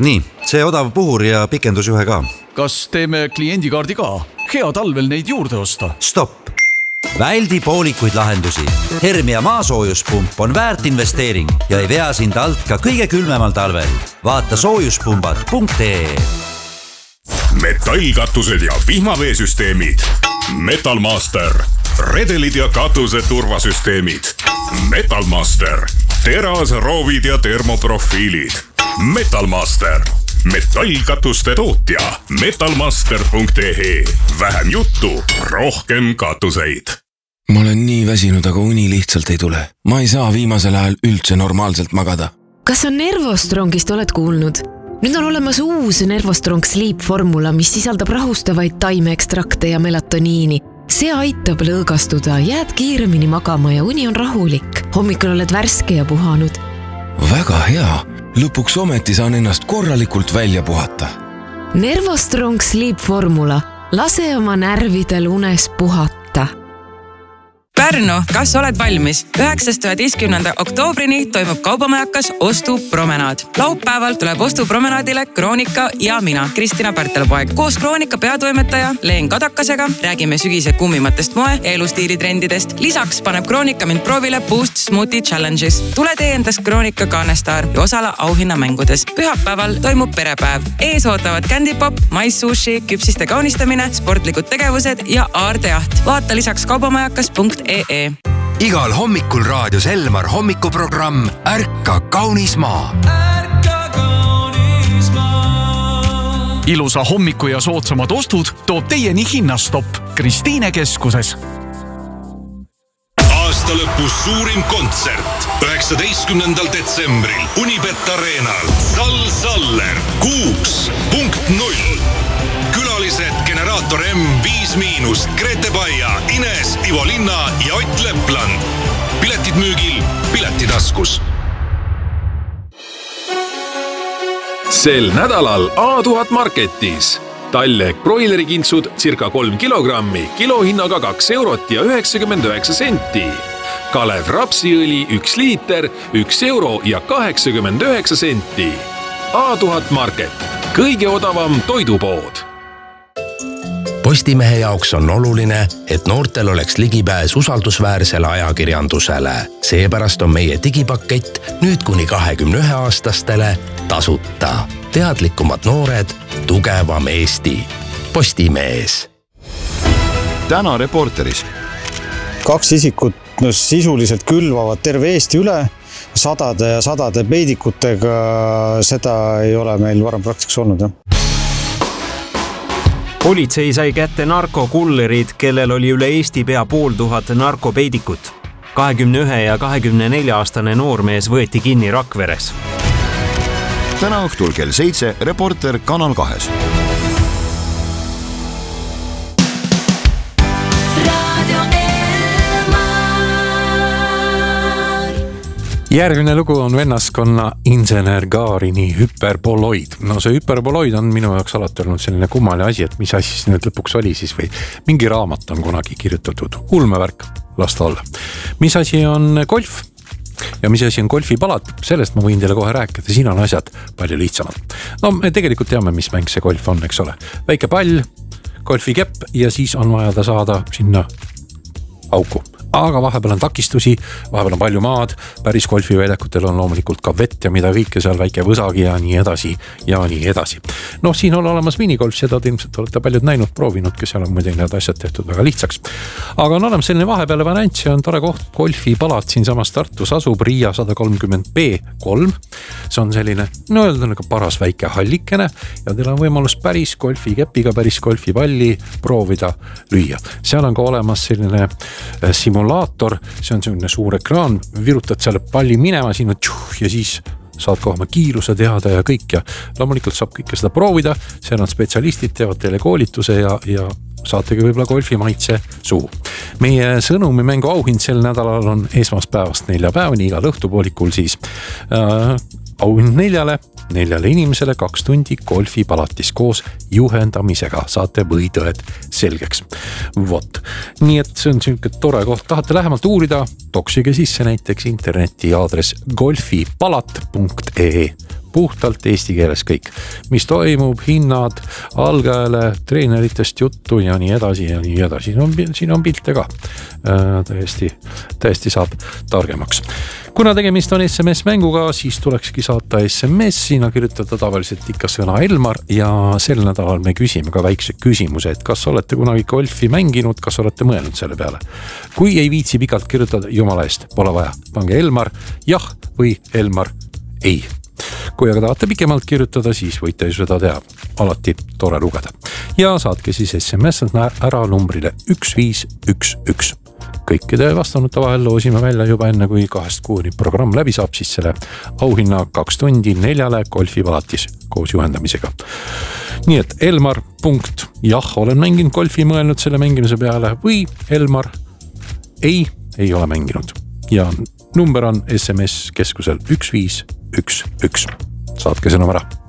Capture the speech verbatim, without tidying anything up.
nii, see odav puhur ja pikendusjuhe ka. Kas teeme kliendikaardi ka? Hea talvel neid juurde osta. Stopp! Väldi poolikuid lahendusi. Hermia maasoojuspump on väärt investeering ja ei vea sind alt ka kõige külmemal talvel. Vaata soojuspumbad punkt ee. Metallkatused ja vihmaveesüsteemid. Metalmaster. Redelid ja katuse turvasüsteemid. Metalmaster. Teras, roovid ja termoprofiilid. Metalmaster. Metallkatuste tootja. metalmaster punkt ee. Vähem juttu, rohkem katuseid. Ma olen nii väsinud, aga uni lihtsalt ei tule. Ma ei saa viimasel ajal üldse normaalselt magada. Kas on Nervostrongist oled kuulnud? Nüüd on olemas uus Nervostrong Sleep formula, mis sisaldab rahustavaid taimeekstrakte ja melatoniini. See aitab lõõgastuda, jääd kiiremini magama ja uni on rahulik. Hommikul oled värske ja puhanud. Väga hea. Lõpuks ometi saan ennast korralikult välja puhata. Nervostrong Sleep formula. Lase oma närvidel unes puhata. Pärnu, kas oled valmis? üheksandast üheteistkümnenda oktoobrini toimub kaubamajakas ostupromenaad. Laupäeval tuleb ostupromenaadile Kroonika ja mina, Kristina Pärtelpoeg. Koos Kroonika peatoimetaja Leen Kadakasega räägime sügise kummimatest moe ja elustiilitrendidest. Lisaks paneb Kroonika mind proovile Boost Smoothie Challenges. Tule tee endas Kroonika Kaanestaar ja osala auhinnamängudes. Pühapäeval toimub perepäev. Ees ootavad kändipop, maissushi, küpsiste kaunistamine, sportlikud tegevused ja aardejaht. Vaata lisaks kaubamajakas punkt ee. Igal hommikul raadios Elmar hommikuprogramm Ärka kaunis maa. Ilusa hommiku ja soodsamad ostud toob teieni Hinnastopp Kristiine keskuses. Aastalõpus suurim kontsert üheksateistkümnendal detsembril Unibet Arenal. Sal Saller kuus punkt null. Külalised Generaator M viis miinust, Grete Baia, Ines, Ivo Linna ja Ott Lepland. Piletid müügil Piletitaskus. Sel nädalal A tuhat Marketis. Talleg broilerikintsud circa kolm kilogrammi, kilohinnaga kaks eurot ja üheksakümmend üheksa senti. Kalev rapsiõli üks liiter, üks euro ja kaheksakümmend üheksa senti. A tuhat Market. Kõige odavam toidupood. Postimehe jaoks on oluline, et noortel oleks ligipääs usaldusväärsele ajakirjandusele. Seepärast on meie digipakett nüüd kuni kahekümne ühe aastastele tasuta. Teadlikumad noored, tugevam Eesti. Postimees. Täna Reporteris. Kaks isikut no, sisuliselt külvavad terve Eesti üle. Sadade ja sadade peidikutega seda ei ole meil varem praktikas olnud. Ja. Politsei sai kätte narkokullerid, kellel oli üle Eesti pea pool tuhat narkopeidikut. kahekümne ühe ja kahekümne nelja aastane noormees võeti kinni Rakveres. Täna õhtul kell seitse Reporter Kanal kahes. Järgmine lugu on vennaskonna insener Gaarini hüperboloid. No see hüperboloid on minu jaoks alati olnud selline kummaline asi, et mis asi siis nüüd lõpuks oli siis või mingi raamat on kunagi kirjutatud. Ulmevärk, las ta olla. Mis asi on golf ja mis asi on golfipalat, sellest ma võin teile kohe rääkida. Siin on asjad palju lihtsamad. No me tegelikult teame, mis mäng see golf on, eks ole. Väike pall, golfikepp ja siis on vaja ta saada sinna auku. Aga vahepeal on takistusi, vahepeal on palju maad, päris golfiväljakutel on loomulikult ka vett ja mida kõike seal väike võsagi ja nii edasi ja nii edasi. Noh, siin on olemas minigolf, seda ilmselt olete paljud näinud, proovinud, kes seal on muidugi need asjad tehtud väga lihtsaks. Aga on olemas selline vahepeale variant, see on tore koht, golfipalat siin samas Tartus asub Riia sada kolmkümmend B kolm. See on selline, no öelda nagu paras väike hallikene ja teil on võimalus päris golfikepiga, päris golfipalli proovida lüüa. Seal on ka olemas selline simulaator, see on selline suur ekraan, virutad selle palli minema sinna ja siis saad kohe oma kiiruse teada ja kõik ja loomulikult saab kõike seda proovida, seal on spetsialistid, teevad teile koolituse ja, ja saategi võib-olla golfimaitse suhu. Meie sõnumi mängu auhind sel nädalal on esmaspäevast neljapäevani igal õhtupoolikul siis äh, auhind neljale, neljale inimesele kaks tundi golfipalatis koos juhendamisega. Saate võitõed selgeks. Vot. Nii et see on selline tore koht. Tahate lähemalt uurida? Toksige sisse näiteks interneti aadres golfipalat punkt ee puhtalt eesti keeles kõik, mis toimub, hinnad, algajale, treeneritest juttu ja nii edasi ja nii edasi. No, siin on pilte ka. Täiesti, täiesti saab targemaks. Kuna tegemist on S M S mänguga, siis tulekski saata S M S, sinna kirjutada tavaliselt ikka sõna Elmar ja sel nädalal me küsime ka väikse küsimuse, et kas olete kunagi golfi mänginud, kas olete mõelnud selle peale. Kui ei viitsi pikalt kirjutada, jumala eest, pole vaja. Pange Elmar jah või Elmar ei. Kui aga tahate pikemalt kirjutada, siis võite ju seda teha. Alati tore lugeda. Ja saatke siis S M S ära numbrile üks viis üks üks. Kõikide vastanute vahel loosime välja juba enne, kui kahest kuuni programm läbi saab, siis selle auhinna kaks tundi neljale golfipalatis koos juhendamisega. Nii et Elmar punkt jah, olen mänginud golfi, mõelnud selle mängimise peale või Elmar ei, ei ole mänginud. Ja number on S M S keskusel üks viis üks üks. Saatke sõnum ära.